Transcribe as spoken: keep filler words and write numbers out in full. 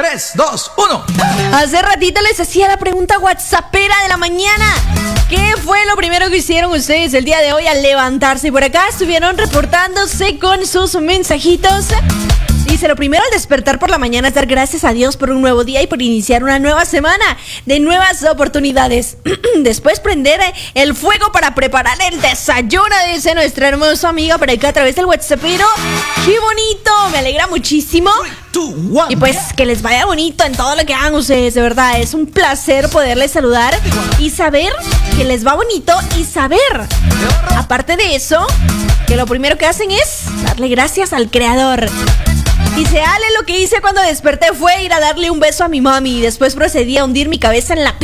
tres, dos, uno. Hace ratito les hacía la pregunta whatsappera de la mañana. ¿Qué fue lo primero que hicieron ustedes el día de hoy al levantarse? Y por acá estuvieron reportándose con sus mensajitos. Dice, lo primero al despertar por la mañana es dar gracias a Dios por un nuevo día y por iniciar una nueva semana de nuevas oportunidades. Después prender el fuego para preparar el desayuno, dice nuestra hermosa amiga por acá a través del WhatsApp. Pero ¡qué bonito! Me alegra muchísimo. Y pues que les vaya bonito en todo lo que hagan ustedes, de verdad. Es un placer poderles saludar y saber que les va bonito y saber, aparte de eso, que lo primero que hacen es darle gracias al Creador. Dice, Ale, lo que hice cuando desperté fue ir a darle un beso a mi mami y después procedí a hundir mi cabeza en la